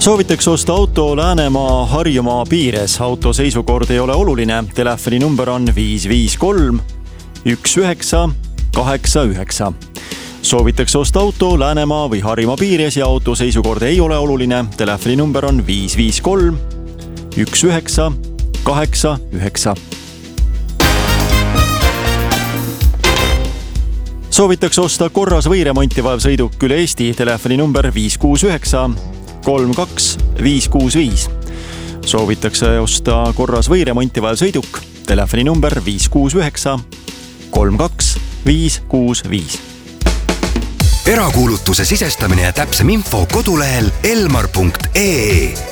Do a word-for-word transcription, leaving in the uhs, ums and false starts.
Soovitakse osta auto Läänemaa Harjumaa piires. Auto seisukord ei ole oluline. Telefoni number on viis viis kolm üks üheksa kaheksa üheksa. Soovitakse osta auto Läänemaa või Harjumaa piires ja auto seisukord ei ole oluline. Telefoni number on viis viis kolm üks üheksa kaheksa üheksa. Soovitakse osta korras või remonti vajav sõiduk üle Eesti. Telefoni number viis kuus üheksa kolm kaks viis kuus viis. Soovitakse osta korras või remonti vajav sõiduk. Telefoni number viis kuus üheksa kolm kaks viis kuus viis. Erakuulutuse sisestamine ja täpsem info kodulehel elmar punkt ee.